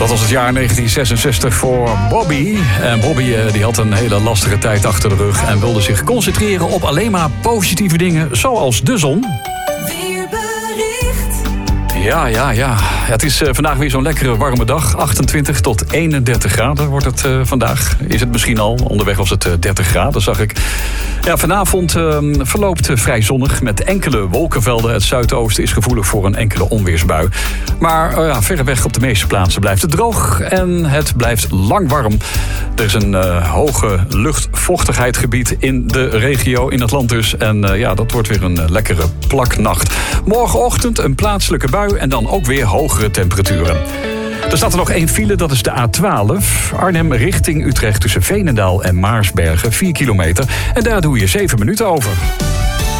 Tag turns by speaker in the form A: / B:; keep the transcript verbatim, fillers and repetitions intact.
A: Dat was het jaar negentien zesenzestig voor Bobby. En Bobby die had een hele lastige tijd achter de rug en wilde zich concentreren op alleen maar positieve dingen, zoals de zon. Ja, ja, ja. Het is uh, vandaag weer zo'n lekkere warme dag. achtentwintig tot eenendertig graden wordt het uh, vandaag. Is het misschien al. Onderweg was het uh, dertig graden, zag ik. Ja, vanavond uh, verloopt uh, vrij zonnig met enkele wolkenvelden. Het zuidoosten is gevoelig voor een enkele onweersbui. Maar uh, ja, verreweg op de meeste plaatsen blijft het droog. En het blijft lang warm. Er is een uh, hoge luchtvochtigheidgebied in de regio, in het land dus. En uh, ja, dat wordt weer een uh, lekkere plaknacht. Morgenochtend een plaatselijke bui. En dan ook weer hogere temperaturen. Er staat er nog één file, dat is de A twaalf. Arnhem richting Utrecht tussen Veenendaal en Maarsbergen, vier kilometer. En daar doe je zeven minuten over.